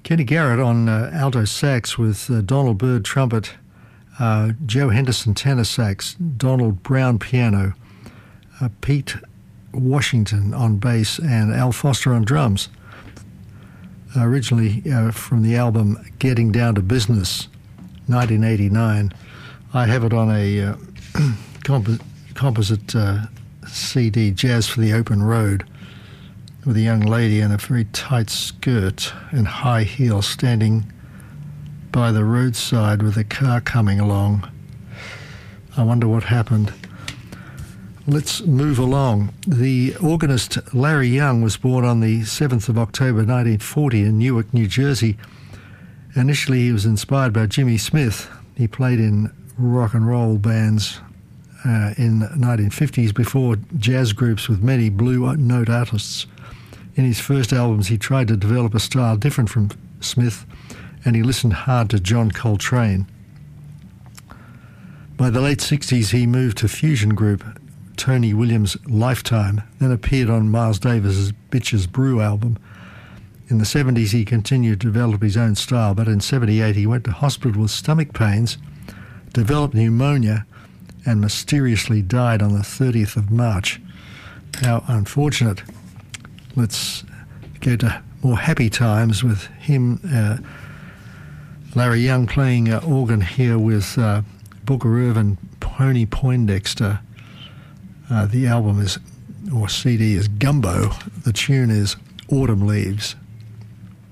Kenny Garrett on alto sax with Donald Byrd trumpet, Joe Henderson tenor sax, Donald Brown piano, Pete Washington on bass, and Al Foster on drums. Originally from the album Getting Down to Business, 1989. I have it on a composite CD, Jazz for the Open Road, with a young lady in a very tight skirt and high heels standing by the roadside with a car coming along. I wonder what happened. Let's move along. The organist Larry Young was born on the 7th of October 1940 in Newark, New Jersey. Initially, he was inspired by Jimmy Smith. He played in rock and roll bands in the 1950s before jazz groups with many blue note artists. In his first albums, he tried to develop a style different from Smith, and he listened hard to John Coltrane. By the late 60s, he moved to fusion group Tony Williams' Lifetime, then appeared on Miles Davis's Bitches Brew album. In the 70s, he continued to develop his own style, but in 78, he went to hospital with stomach pains, developed pneumonia, and mysteriously died on the 30th of March. How unfortunate. Let's go to more happy times with him, Larry Young playing organ here with Booker Ervin, Pony Poindexter. The album is, or CD is Gumbo. The tune is Autumn Leaves.